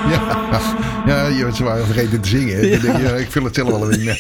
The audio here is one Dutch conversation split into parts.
Ze waren vergeten te zingen. Ja. Ik vul het zelf wel in.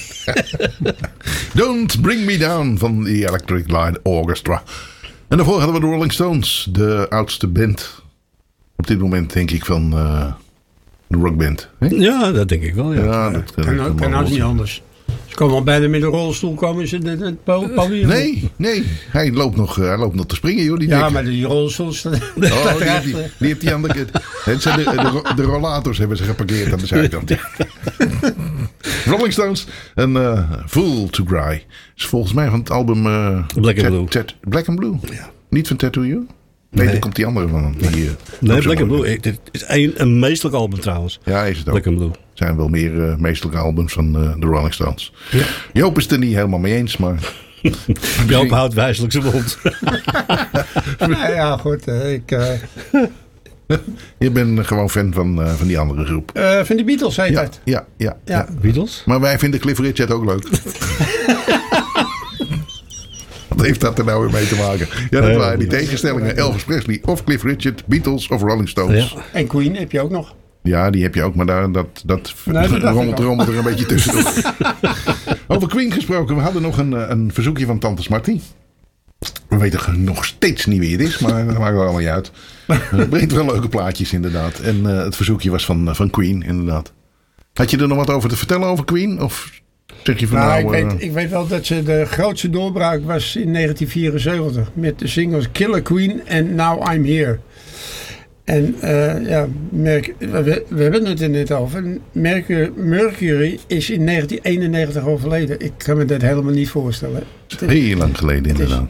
Don't Bring Me Down van de Electric Light Orchestra. En daarvoor hadden we de Rolling Stones. De oudste band op dit moment, denk ik, van de rockband. He? Ja, dat denk ik wel. Ja. Dat kan ook niet anders. Ze komen al bijna met een rolstoel komen ze het podium. Nee. Hij loopt nog te springen, joh. Maar die rolstoel staat die heeft die andere kant. De rollators hebben ze geparkeerd aan de zijkant. Rolling Stones en Fool to Cry. Is volgens mij van het album Black and Blue. Black and Blue? Ja. Niet van Tattoo You? Nee, daar komt die andere van. Nee, Black and Blue. Het is een meestelijk album trouwens. Ja, is het ook. Black and Blue. Er zijn wel meer meestelijke albums van de Rolling Stones. Ja. Joop is het er niet helemaal mee eens, maar... Joop houdt wijselijk zijn mond. Ja, goed. Je bent gewoon fan van die andere groep. Van die Beatles, zei je dat? Ja. Beatles? Maar wij vinden Cliff Richard ook leuk. Wat heeft dat er nou weer mee te maken? Ja, dat waren die tegenstellingen. Elvis Presley of Cliff Richard, Beatles of Rolling Stones. Ja. En Queen heb je ook nog. Ja, die heb je ook, maar dat rommelt er een beetje tussendoor. Over Queen gesproken, we hadden nog een verzoekje van Tante Smarty. We weten nog steeds niet wie het is, maar dat maakt er allemaal niet uit. Het brengt wel leuke plaatjes inderdaad. En het verzoekje was van Queen inderdaad. Had je er nog wat over te vertellen over Queen? Of zeg je van ik weet wel dat ze de grootste doorbraak was in 1974. Met de singles Killer Queen en Now I'm Here. En we hebben het er net over. Mercury is in 1991 overleden. Ik kan me dat helemaal niet voorstellen. Heel lang geleden inderdaad.